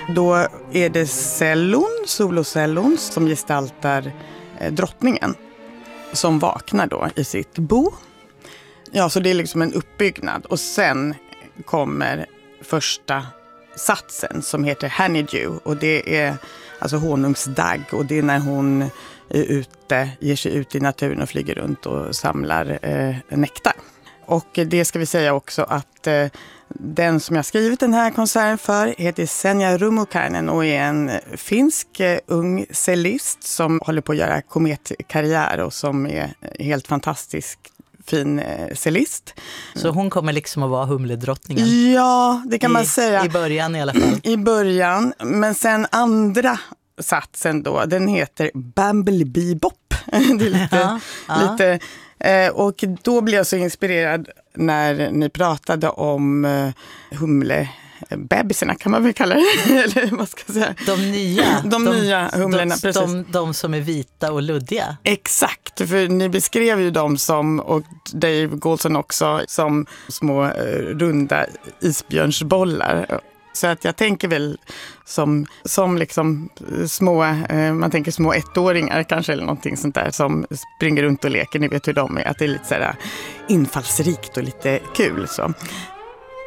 Då är det solocellon som gestaltar drottningen som vaknar då i sitt bo. Ja, så det är liksom en uppbyggnad. Och sen kommer första satsen som heter Honeydew. Och det är alltså honungsdagg. Och det är när hon är ger sig ut i naturen och flyger runt och samlar nektar. Och det ska vi säga också att den som jag skrivit den här konserten för heter Senja Rummukainen och är en finsk ung cellist som håller på att göra kometkarriär och som är helt fantastisk fin cellist. Så hon kommer liksom att vara humledrottningen? Ja, det kan man säga. I början i alla fall. I början, men sen andra satsen då, den heter Bumblebee Bop. Det är lite och då blev jag så inspirerad när ni pratade om humlebebisarna, kan man väl kalla det, eller vad ska jag säga? De nya humlorna, precis. De som är vita och luddiga. Exakt, för ni beskrev ju dem som, och Dave Goulson också, som små runda isbjörnsbollar. Så att jag tänker väl som liksom man tänker små ettåringar kanske eller någonting sånt där som springer runt och leker. Ni vet hur de är, att det är lite så här infallsrikt och lite kul så.